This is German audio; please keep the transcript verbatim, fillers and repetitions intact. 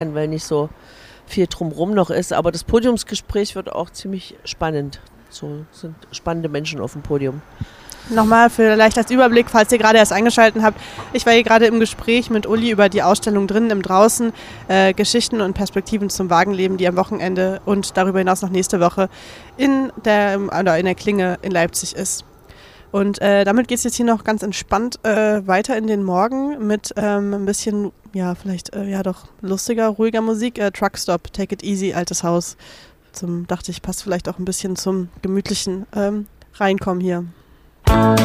weil nicht so viel drumherum noch ist. Aber das Podiumsgespräch wird auch ziemlich spannend. So sind spannende Menschen auf dem Podium. Nochmal vielleicht als Überblick, falls ihr gerade erst eingeschaltet habt. Ich war hier gerade im Gespräch mit Uli über die Ausstellung drinnen im Draußen, äh, Geschichten und Perspektiven zum Wagenleben, die am Wochenende und darüber hinaus noch nächste Woche in der, oder in der Klinge in Leipzig ist. Und äh, damit geht es jetzt hier noch ganz entspannt äh, weiter in den Morgen mit ähm, ein bisschen, ja, vielleicht, äh, ja doch, lustiger, ruhiger Musik. Äh, Truckstop, Take It Easy, Altes Haus. Zum, dachte ich, passt vielleicht auch ein bisschen zum gemütlichen ähm, Reinkommen hier.